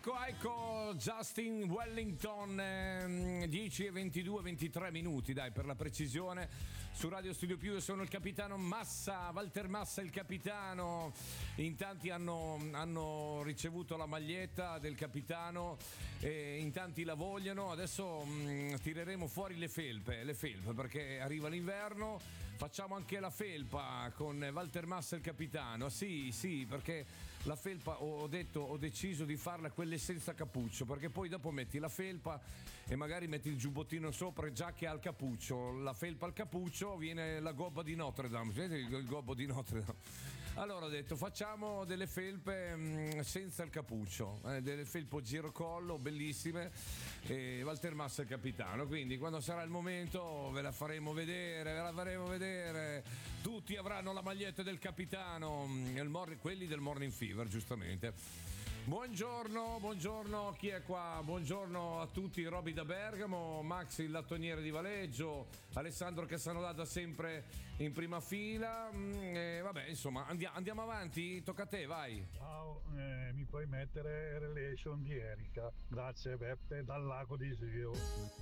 Ecco, Justin Wellington, 10 e 22, 23 minuti, dai, per la precisione, su Radio Studio Più. Io sono il capitano Massa, Walter Massa il capitano. In tanti hanno ricevuto la maglietta del capitano e in tanti la vogliono. Adesso tireremo fuori le felpe perché arriva l'inverno. Facciamo anche la felpa con Walter Massa il capitano. Sì, perché la felpa ho deciso di farla quelle senza cappuccio, perché poi dopo metti la felpa e magari metti il giubbottino sopra già che ha il cappuccio. La felpa al cappuccio, viene la gobba di Notre Dame. Vedete il gobbo di Notre Dame? Allora ho detto facciamo delle felpe senza il cappuccio, delle felpe girocollo bellissime, e Walter Massa il capitano. Quindi quando sarà il momento ve la faremo vedere. Tutti avranno la maglietta del capitano, quelli del Morning Fever, giustamente. Buongiorno, chi è qua? Buongiorno a tutti, Roby da Bergamo, Max il lattoniere di Valeggio, Alessandro Casanolada sempre in prima fila. Vabbè, insomma, andiamo avanti, tocca a te, vai. Ciao, mi puoi mettere Relation di Erika? Grazie Beppe, dal lago di Sio.